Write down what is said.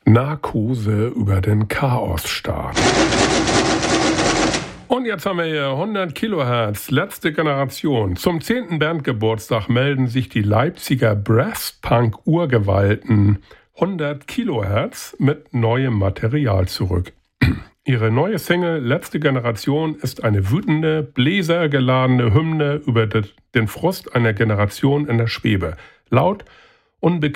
Narkose über den Chaosstart. Und jetzt haben wir hier 100 Kilohertz, letzte Generation. Zum 10. Bandgeburtstag melden sich die Leipziger Brass-Punk-Urgewalten 100 Kilohertz mit neuem Material zurück. Ihre neue Single Letzte Generation ist eine wütende, bläsergeladene Hymne über den Frust einer Generation in der Schwebe. Laut, unbequem